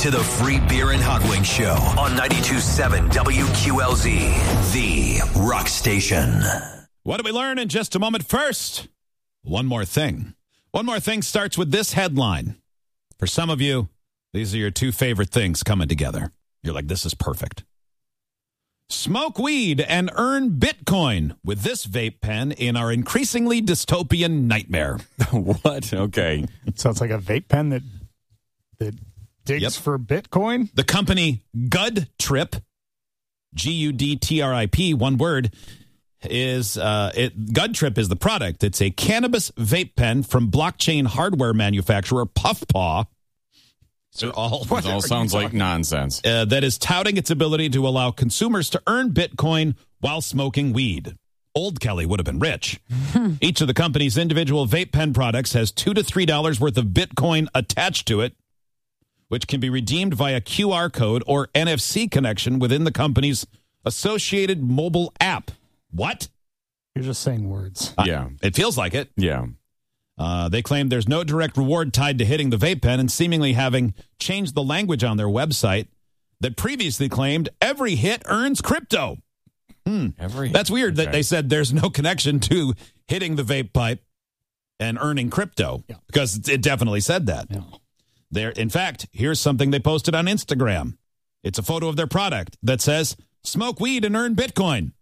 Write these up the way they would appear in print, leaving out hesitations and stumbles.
to the Free Beer and Hot Wings Show on 92.7 WQLZ, the rock station. What did we learn in just a moment? First, one more thing. One more thing starts with this headline. For some of you, these are your two favorite things coming together. You're like, this is perfect. Smoke weed and earn Bitcoin with this vape pen in our increasingly dystopian nightmare. What? Okay. So it's like a vape pen that digs for Bitcoin? The company GudTrip, GUDTRIP, one word, is GudTrip is the product. It's a cannabis vape pen from blockchain hardware manufacturer Puffpaw. It all sounds like nonsense. That is touting its ability to allow consumers to earn Bitcoin while smoking weed. Old Kelly would have been rich. Each of the company's individual vape pen products has $2 to $3 worth of Bitcoin attached to it, which can be redeemed via QR code or NFC connection within the company's associated mobile app. What? You're just saying words. Yeah. It feels like it. Yeah. They claim there's no direct reward tied to hitting the vape pen and seemingly having changed the language on their website that previously claimed every hit earns crypto. That's weird that they said there's no connection to hitting the vape pipe and earning crypto because it definitely said that. Yeah. In fact, here's something they posted on Instagram. It's a photo of their product that says, smoke weed and earn Bitcoin.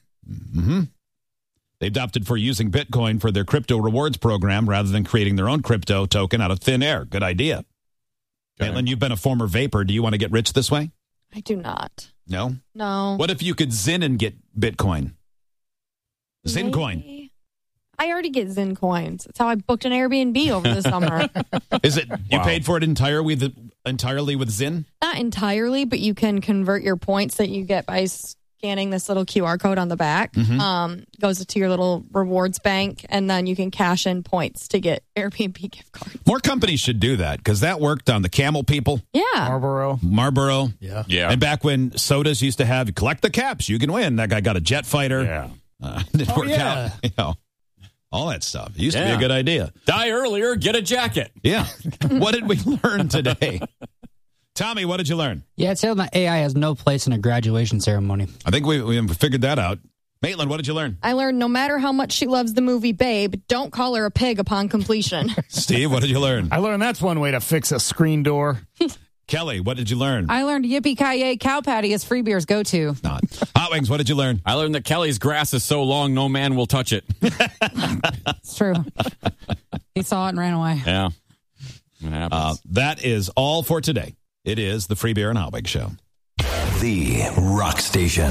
They've opted for using Bitcoin for their crypto rewards program rather than creating their own crypto token out of thin air. Good idea. Okay. Caitlin, you've been a former vapor. Do you want to get rich this way? I do not. No? No. What if you could Zin and get Bitcoin? Zincoin. I already get Zin coins. That's how I booked an Airbnb over the summer. Is it you paid for it entirely with Zin? Not entirely, but you can convert your points that you get by scanning this little QR code on the back. Goes to your little rewards bank, and then you can cash in points to get Airbnb gift cards. More companies should do that because that worked on the Camel people. Yeah. Marlboro. Yeah. And back when sodas used to have, collect the caps, you can win. That guy got a jet fighter. Yeah. Didn't work out. You know, all that stuff. It used to be a good idea. Die earlier, get a jacket. Yeah. What did we learn today? Tommy, what did you learn? Yeah, it said that AI has no place in a graduation ceremony. I think we figured that out. Maitland, what did you learn? I learned no matter how much she loves the movie Babe, don't call her a pig upon completion. Steve, what did you learn? I learned that's one way to fix a screen door. Kelly, what did you learn? I learned Yippee-Ki-Yay Cow Patty is Free Beer's go-to. Not. Hot Wings, what did you learn? I learned that Kelly's grass is so long, no man will touch it. It's true. He saw it and ran away. Yeah. It happens. That is all for today. It is the Free Beer and Hot Wings Show. The rock station.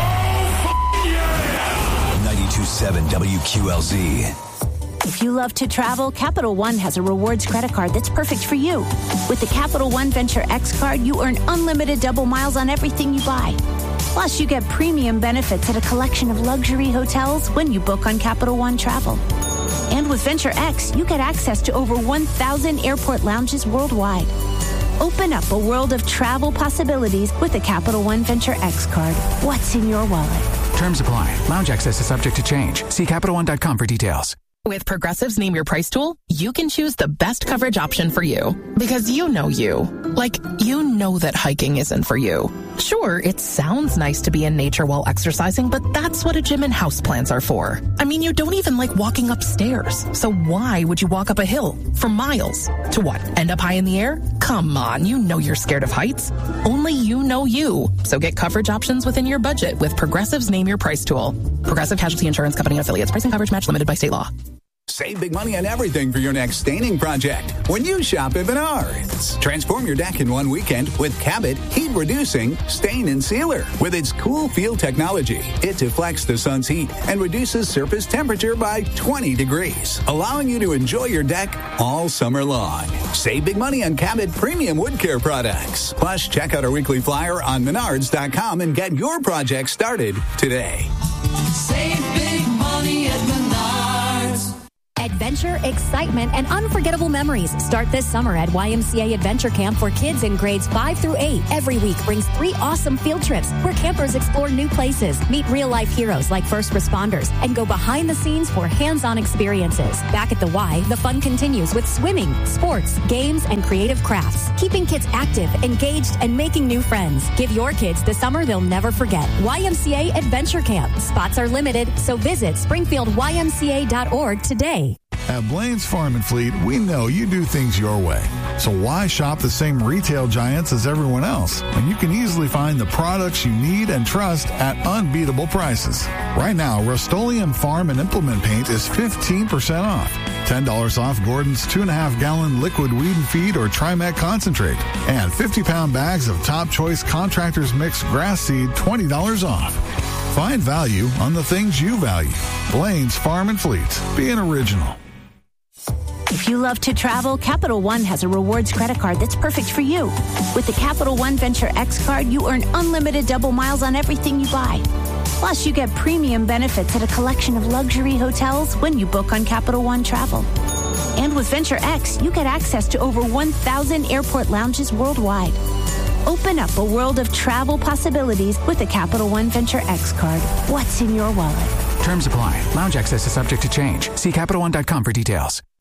92.7 WQLZ. If you love to travel, Capital One has a rewards credit card that's perfect for you. With the Capital One Venture X card, you earn unlimited double miles on everything you buy. Plus, you get premium benefits at a collection of luxury hotels when you book on Capital One Travel. And with Venture X, you get access to over 1,000 airport lounges worldwide. Open up a world of travel possibilities with the Capital One Venture X card. What's in your wallet? Terms apply. Lounge access is subject to change. See CapitalOne.com for details. With Progressive's Name Your Price tool, you can choose the best coverage option for you. Because you know you. Like, you know that hiking isn't for you. Sure, it sounds nice to be in nature while exercising, but that's what a gym and houseplants are for. I mean, you don't even like walking upstairs. So why would you walk up a hill for miles? To what, end up high in the air? Come on, you know you're scared of heights. Only you know you. So get coverage options within your budget with Progressive's Name Your Price tool. Progressive Casualty Insurance Company and Affiliates. Pricing coverage match limited by state law. Save big money on everything for your next staining project when you shop at Menards. Transform your deck in one weekend with Cabot Heat Reducing Stain and Sealer. With its cool feel technology, it deflects the sun's heat and reduces surface temperature by 20 degrees, allowing you to enjoy your deck all summer long. Save big money on Cabot premium wood care products. Plus, check out our weekly flyer on Menards.com and get your project started today. Save big money at Menards. Adventure, excitement, and unforgettable memories start this summer at YMCA Adventure Camp for kids in grades 5 through 8. Every week brings 3 awesome field trips where campers explore new places, meet real-life heroes like first responders, and go behind the scenes for hands-on experiences. Back at the Y, the fun continues with swimming, sports, games, and creative crafts, keeping kids active, engaged, and making new friends. Give your kids the summer they'll never forget. YMCA Adventure Camp. Spots are limited, so visit springfieldymca.org today. At Blaine's Farm and Fleet, we know you do things your way. So why shop the same retail giants as everyone else when you can easily find the products you need and trust at unbeatable prices? Right now, Rust-Oleum Farm and Implement Paint is 15% off. $10 off Gordon's 2.5-gallon liquid weed and feed or Trimec concentrate. And 50-pound bags of Top Choice Contractors Mix grass seed, $20 off. Find value on the things you value. Blaine's Farm and Fleet. Be an original. If you love to travel, Capital One has a rewards credit card that's perfect for you. With the Capital One Venture X card, you earn unlimited double miles on everything you buy. Plus, you get premium benefits at a collection of luxury hotels when you book on Capital One Travel. And with Venture X, you get access to over 1,000 airport lounges worldwide. Open up a world of travel possibilities with the Capital One Venture X card. What's in your wallet? Terms apply. Lounge access is subject to change. See CapitalOne.com for details.